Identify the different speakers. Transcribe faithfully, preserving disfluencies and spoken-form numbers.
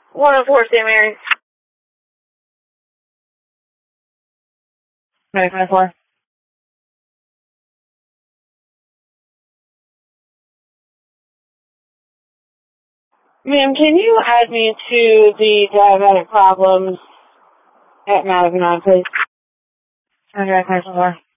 Speaker 1: one oh four, Saint Mary.
Speaker 2: nine five four.
Speaker 1: Ma'am, can you add me to the diabetic problems at Madigan, please?
Speaker 2: nine five four.